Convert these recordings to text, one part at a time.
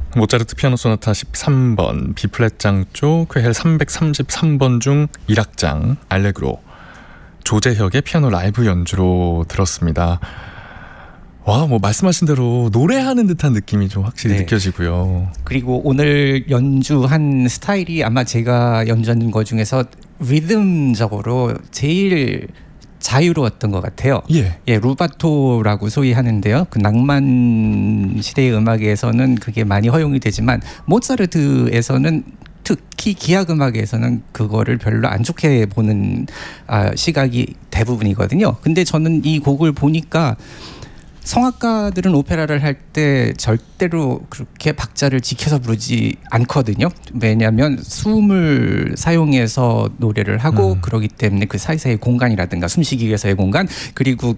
모차르트 피아노 소나타 13번 B플랫 장조 쾌헬 333번 중 1악장 알레그로 조재혁의 피아노 라이브 연주로 들었습니다. 와, 뭐 말씀하신 대로 노래하는 듯한 느낌이 좀 확실히 느껴지고요. 그리고 오늘 연주한 스타일이 아마 제가 연주한 것 중에서 리듬적으로 제일 자유로웠던 것 같아요. 예, 루바토라고 소위 하는데요. 그 낭만 시대의 음악에서는 그게 많이 허용이 되지만 모차르트에서는 특히 기악 음악에서는 그거를 별로 안 좋게 보는 시각이 대부분이거든요. 근데 저는 이 곡을 보니까 성악가들은 오페라를 할 때 절대로 그렇게 박자를 지켜서 부르지 않거든요. 왜냐하면 숨을 사용해서 노래를 하고 그러기 때문에 그 사이사이 공간이라든가 숨쉬기 위해서의 공간, 그리고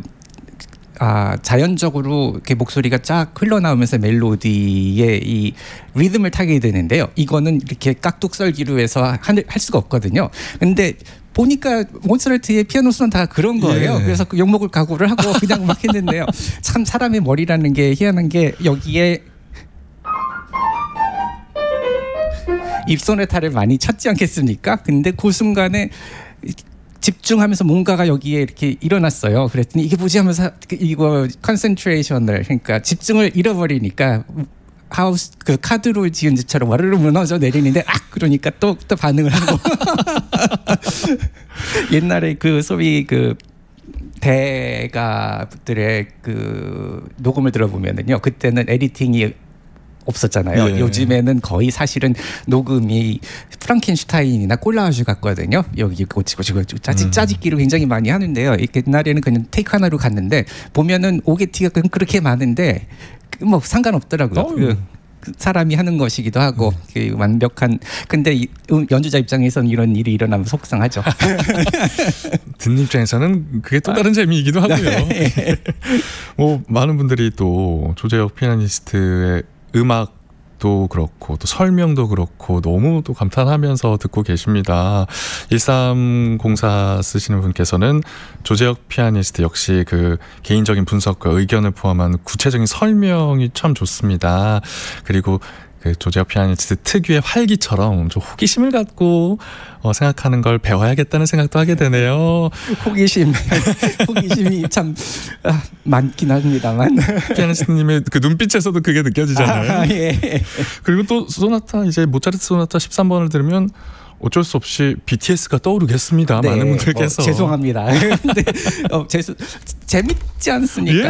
자연적으로 이렇게 목소리가 쫙 흘러나오면서 멜로디에 이 리듬을 타게 되는데요. 이거는 이렇게 깍둑썰기로 해서 할 수가 없거든요. 근데 보니까 모차르트의 피아노 소나타 다 그런 거예요. 그래서 그 욕먹을 각오를 하고 그냥 막 했는데요. 참 사람의 머리라는 게 희한한 게 여기에 입소나타를 많이 쳤지 않겠습니까? 근데 그 순간에 집중하면서 뭔가가 여기에 이렇게 일어났어요. 그랬더니 이게 뭐지 하면서 이거 컨센트레이션을, 그러니까 집중을 잃어버리니까 하우스 그 카드로 지은 집처럼 와르르 무너져 내리는데 그러니까 또 반응을 하고 옛날에 그 소위 그 대가들의 그 녹음을 들어보면은요, 그때는 에디팅이 없었잖아요. 요즘에는 거의 사실은 녹음이 프랑켄슈타인이나 콜라주 같거든요. 여기 고치고 짜집기를 굉장히 많이 하는데요. 옛날에는 그냥 테이크 하나로 갔는데 보면은 오게티가 그렇게 많은데 뭐 상관없더라고요. 그 사람이 하는 것이기도 하고 그 완벽한. 근데 연주자 입장에서는 이런 일이 일어나면 속상하죠. 듣는 입장에서는 그게 또 다른 재미이기도 하고요. 뭐 많은 분들이 또 조재혁 피아니스트의 음악도 그렇고 또 설명도 그렇고 너무 또 감탄하면서 듣고 계십니다. 1304 쓰시는 분께서는 조재혁 피아니스트 역시 그 개인적인 분석과 의견을 포함한 구체적인 설명이 참 좋습니다. 그리고 그 조재혁 피아니스트 특유의 활기처럼 좀 호기심을 갖고 생각하는 걸 배워야겠다는 생각도 하게 되네요. 호기심이 참 많긴 합니다만 피아니스트님의 그 눈빛에서도 그게 느껴지잖아요. 예. 그리고 또 소나타, 이제 모차르트 소나타 13번을 들으면 어쩔 수 없이 BTS가 떠오르겠습니다. 네, 많은 분들께서 죄송합니다. 근데 재밌지 않습니까?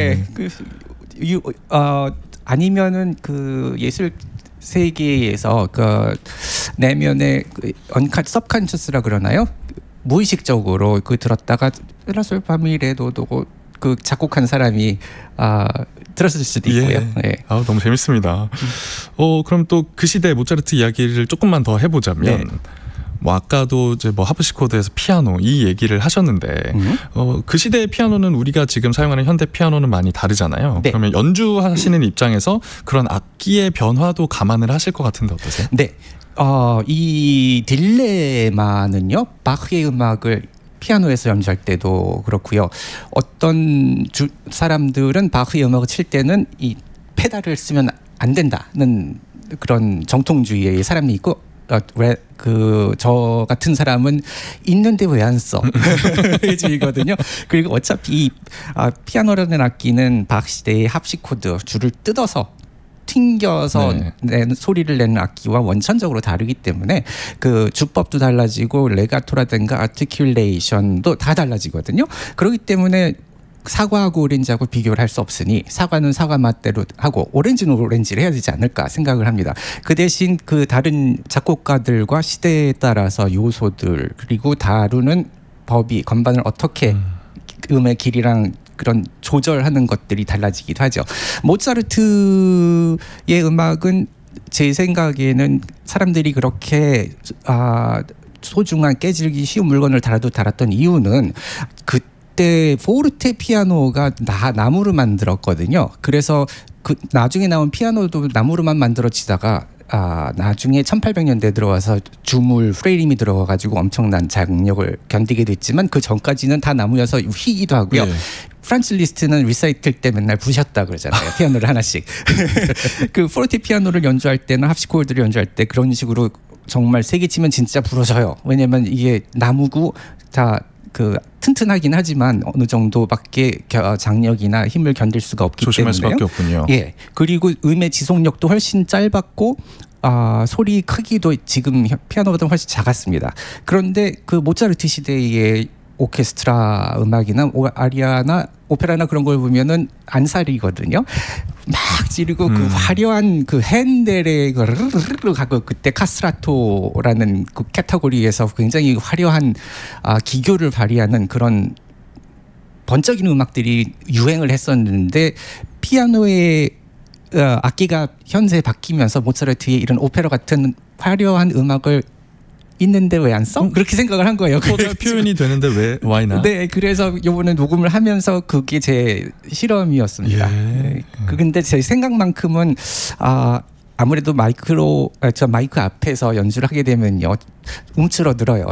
아니면은 그 예술 세계에서 그 내면의 서브컨셔스라 그러나요? 무의식적으로 그 들었다가 라솔 파미레도 그 작곡한 사람이 들었을 수도 있고요. 너무 재밌습니다. 그럼 또 그 시대 모차르트 이야기를 조금만 더 해보자면. 뭐 아까도 이제 뭐 하프시코드에서 피아노 이 얘기를 하셨는데 그 시대의 피아노는 우리가 지금 사용하는 현대 피아노는 많이 다르잖아요. 그러면 연주하시는 입장에서 그런 악기의 변화도 감안을 하실 것 같은데 어떠세요? 네, 이 딜레마는요, 바흐의 음악을 피아노에서 연주할 때도 그렇고요. 어떤 사람들은 바흐의 음악을 칠 때는 이 페달을 쓰면 안 된다는 그런 정통주의의 사람이 있고, 저 같은 사람은 있는데 왜 안 써? 주의거든요. 그리고 어차피 피아노라는 악기는 바흐 시대의 합시코드 줄을 뜯어서 튕겨서 소리를 내는 악기와 원천적으로 다르기 때문에 그 주법도 달라지고 레가토라든가 아티큘레이션도 다 달라지거든요. 그렇기 때문에 사과하고 오렌지하고 비교를 할 수 없으니 사과는 사과 맛대로 하고 오렌지는 오렌지를 해야 되지 않을까 생각을 합니다. 그 대신 그 다른 작곡가들과 시대에 따라서 요소들 그리고 다루는 법이 건반을 어떻게 음의 길이랑 그런 조절하는 것들이 달라지기도 하죠. 모차르트의 음악은 제 생각에는 사람들이 그렇게 소중한 깨지기 쉬운 물건을 달았던 이유는 그때 포르테 피아노가 나무로 만들었거든요. 그래서 그 나중에 나온 피아노도 나무로만 만들어지다가 나중에 1800년대에 들어와서 주물 프레임이 들어가가지고 엄청난 장력을 견디게 됐지만 그 전까지는 다 나무여서 휘기도 하고요. 네. 프란츠 리스트는 리사이틀 때 맨날 부셨다 그러잖아요. 피아노를 하나씩. 그 포르테 피아노를 연주할 때나 합시코드를 연주할 때 그런 식으로 정말 세게 치면 진짜 부러져요. 왜냐면 이게 나무고 다 그 튼튼하긴 하지만 어느 정도밖에 장력이나 힘을 견딜 수가 없기 조심할 때문에요. 수밖에 없군요. 예. 그리고 음의 지속력도 훨씬 짧았고 소리 크기도 지금 피아노보다 훨씬 작았습니다. 그런데 그 모차르트 시대의 오케스트라 음악이나 아리아나 오페라나 그런 걸 보면은 안살이거든요. 막 지르고 그 화려한 그 핸델의 그 르르르 하고 그때 카스라토라는 그 카테고리에서 굉장히 화려한 기교를 발휘하는 그런 번쩍이는 음악들이 유행을 했었는데 피아노의 악기가 현재 바뀌면서 모차르트의 이런 오페라 같은 화려한 음악을 있는데 왜 안 써? 그렇게 생각을 한 거예요. 표현이 되는데 왜 why not? 네, 그래서 이번에 녹음을 하면서 그게 제 실험이었습니다. 예. 네. 근데 제 생각만큼은 아무래도 마이크 앞에서 연주를 하게 되면요 움츠러들어요.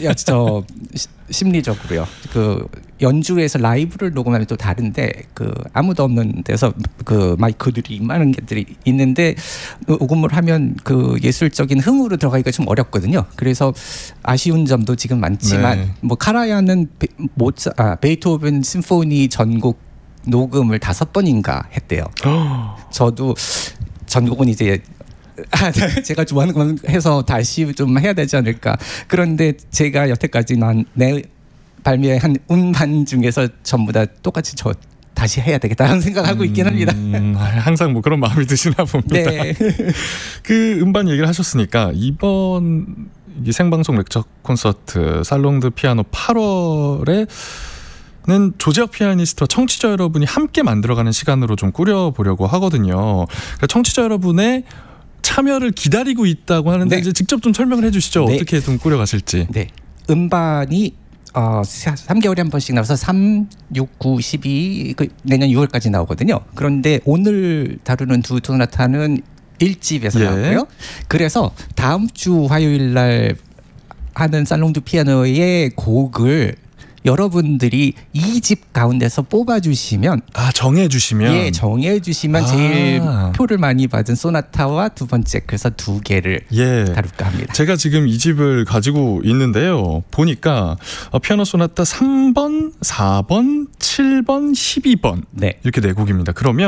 심리적으로요. 그 연주에서 라이브를 녹음하면 또 다른데 그 아무도 없는 데서 그 마이크들이 많은 게들이 있는데 녹음을 하면 그 예술적인 흥으로 들어가기가 좀 어렵거든요. 그래서 아쉬운 점도 지금 많지만 네. 뭐 카라얀은 베이토벤 심포니 전곡 녹음을 5번인가 했대요. 저도 전곡은 이제 제가 좋아하는 건 해서 다시 좀 해야 되지 않을까. 그런데 제가 여태까지 발매한 음반 중에서 전부 다 똑같이 저 다시 해야 되겠다는 생각하고 있긴 합니다. 항상 뭐 그런 마음이 드시나 봅니다. 네. 그 음반 얘기를 하셨으니까 이번 생방송 렉처 콘서트 살롱드 피아노 8월에 는 조재혁 피아니스트와 청취자 여러분이 함께 만들어가는 시간으로 좀 꾸려보려고 하거든요. 그러니까 청취자 여러분의 참여를 기다리고 있다고 하는데 네. 이제 직접 좀 설명을 해주시죠. 네. 어떻게 좀 꾸려가실지. 네. 음반이 3개월에 한 번씩 나와서 3, 6, 9, 12 내년 6월까지 나오거든요. 그런데 오늘 다루는 두 소나타는 1집에서 예. 나오고요. 그래서 다음 주 화요일 날 하는 살롱드 피아노의 곡을 여러분들이 2집 가운데서 뽑아주시면 정해주시면 예, 정해주시면 제일 표를 많이 받은 소나타와 두 번째 그래서 2개를 다룰까 합니다. 제가 지금 이 집을 가지고 있는데요. 보니까 피아노 소나타 3번, 4번, 7번, 12번 네. 이렇게 4곡입니다. 그러면